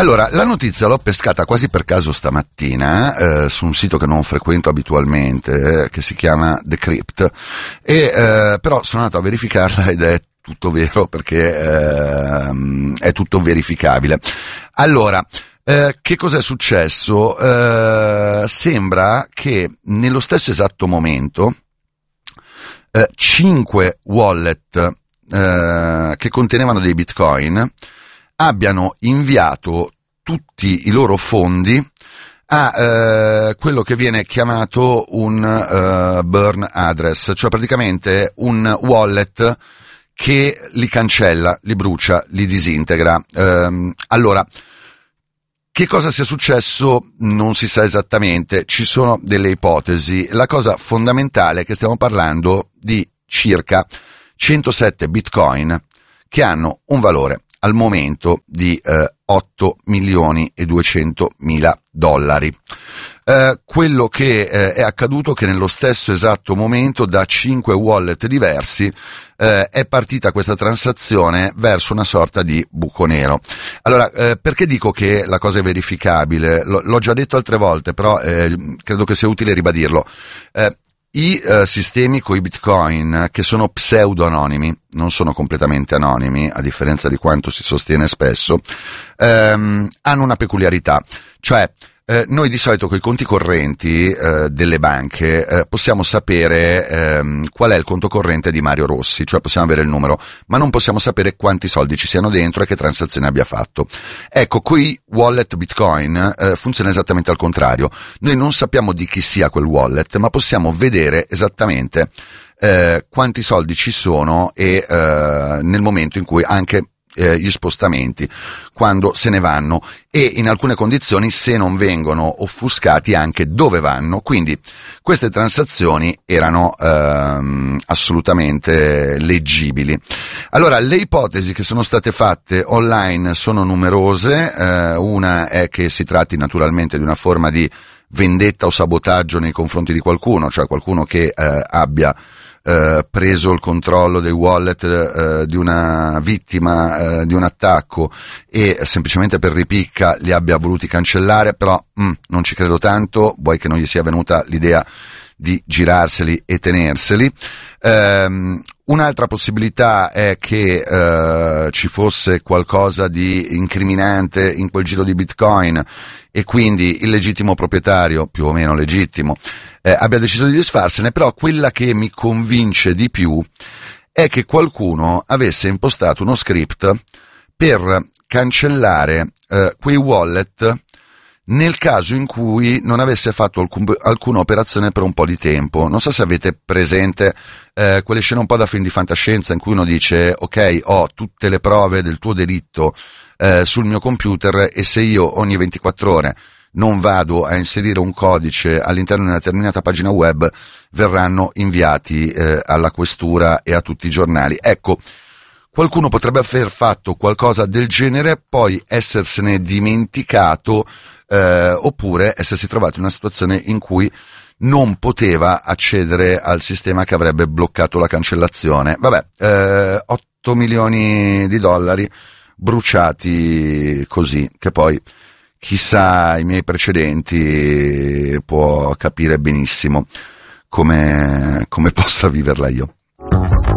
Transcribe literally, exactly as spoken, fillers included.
Allora, la notizia l'ho pescata quasi per caso stamattina eh, su un sito che non frequento abitualmente, eh, che si chiama Decrypt, e eh, però sono andato a verificarla ed è tutto vero, perché eh, è tutto verificabile. Allora, eh, che cos'è successo? Eh, sembra che nello stesso esatto momento eh, cinque wallet eh, che contenevano dei bitcoin abbiano inviato tutti i loro fondi a eh, quello che viene chiamato un uh, burn address, cioè praticamente un wallet che li cancella, li brucia, li disintegra. Ehm, allora, che cosa sia successo non si sa esattamente, ci sono delle ipotesi. La cosa fondamentale è che stiamo parlando di circa centosette bitcoin che hanno un valore al momento di eh, otto milioni e duecentomila dollari. Eh, quello che eh, è accaduto è che nello stesso esatto momento da cinque wallet diversi eh, è partita questa transazione verso una sorta di buco nero. Allora, eh, perché dico che la cosa è verificabile? L- l'ho già detto altre volte, però eh, credo che sia utile ribadirlo. Eh, I eh, sistemi coi bitcoin, che sono pseudo-anonimi, non sono completamente anonimi, a differenza di quanto si sostiene spesso, ehm, hanno una peculiarità, cioè eh, noi di solito coi conti correnti eh, delle banche eh, possiamo sapere ehm, qual è il conto corrente di Mario Rossi, cioè possiamo avere il numero, ma non possiamo sapere quanti soldi ci siano dentro e che transazione abbia fatto. Ecco, coi wallet bitcoin eh, funziona esattamente al contrario. Noi non sappiamo di chi sia quel wallet, ma possiamo vedere esattamente eh, quanti soldi ci sono e eh, nel momento in cui anche eh, gli spostamenti, quando se ne vanno, e in alcune condizioni se non vengono offuscati anche dove vanno. Quindi queste transazioni erano ehm, assolutamente leggibili. Allora, le ipotesi che sono state fatte online sono numerose. Eh, una è che si tratti naturalmente di una forma di vendetta o sabotaggio nei confronti di qualcuno, cioè qualcuno che eh, abbia eh, preso il controllo dei wallet eh, di una vittima eh, di un attacco e semplicemente per ripicca li abbia voluti cancellare, però mm, non ci credo tanto, vuoi che non gli sia venuta l'idea di girarseli e tenerseli. Um, un'altra possibilità è che uh, ci fosse qualcosa di incriminante in quel giro di bitcoin e quindi il legittimo proprietario, più o meno legittimo, eh, abbia deciso di disfarsene, però quella che mi convince di più è che qualcuno avesse impostato uno script per cancellare uh, quei wallet nel caso in cui non avesse fatto alcun, alcuna operazione per un po' di tempo. Non so se avete presente eh, quelle scene un po' da film di fantascienza in cui uno dice ok, ho tutte le prove del tuo delitto eh, sul mio computer, e se io ogni ventiquattro ore non vado a inserire un codice all'interno di una determinata pagina web, verranno inviati eh, alla questura e a tutti i giornali. Ecco, qualcuno potrebbe aver fatto qualcosa del genere, poi essersene dimenticato, eh, oppure essersi trovato in una situazione in cui non poteva accedere al sistema che avrebbe bloccato la cancellazione. Vabbè, eh, otto milioni di dollari bruciati così, che poi chissà i miei precedenti può capire benissimo come, come possa viverla io.